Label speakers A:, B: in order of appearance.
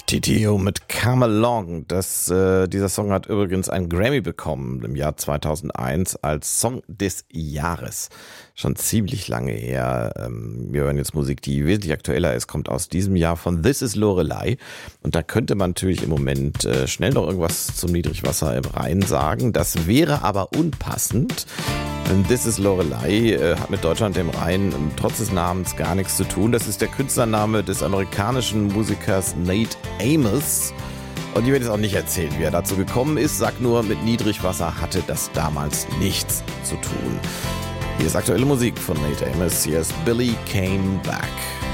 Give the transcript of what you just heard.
A: TTO mit Come Along. Dieser Song hat übrigens einen Grammy bekommen im Jahr 2001 als Song des Jahres. Schon ziemlich lange her. Wir hören jetzt Musik, die wesentlich aktueller ist, kommt aus diesem Jahr von This is Lorelei. Und da könnte man natürlich im Moment schnell noch irgendwas zum Niedrigwasser im Rhein sagen. Das wäre aber unpassend. This is Lorelei hat mit Deutschland im Rhein trotz des Namens gar nichts zu tun. Das ist der Künstlername des amerikanischen Musikers Nate Amos. Und ich werde jetzt auch nicht erzählen, wie er dazu gekommen ist. Sag nur, mit Niedrigwasser hatte das damals nichts zu tun. Hier ist aktuelle Musik von Nate Amos. Hier ist Billy Came Back.